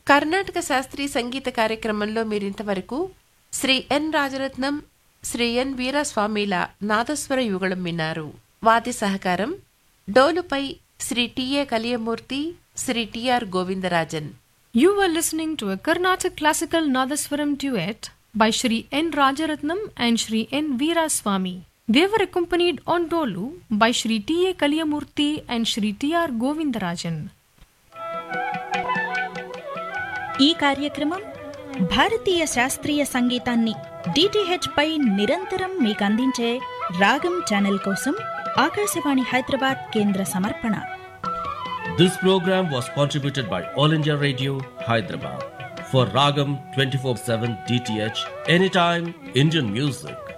కర్ణాటక శాస్త్రీయ సంగీత కార్యక్రమంలో మీరింతవరకు శ్రీ ఎన్ రాజరత్నం, శ్రీ ఎన్ వీరాస్వామిల నాదస్వర యుగళం విన్నారు. వాద్య సహకారం డోలుపై Shri TA Kaliyamurthy, Shri TR Govindarajan. You were listening to a Carnatic classical Nadaswaram duet by Shri N. Rajaratnam and Shri N. Veeraswamy. They were accompanied on Dolu by Shri T.A. Kaliyamurthy and Shri T.R. Govindarajan. ఈ కార్యక్రమం భారతీయ శాస్త్రీయ సంగీతాన్ని DTH పై నిరంతరం మీకు అందించే రాగం channel కోసం ఆకాశవాణి హైదరాబాద్ కేంద్ర సమర్పణ. This program was contributed by All India Radio, Hyderabad. For Ragam 24/7 DTH, anytime Indian music.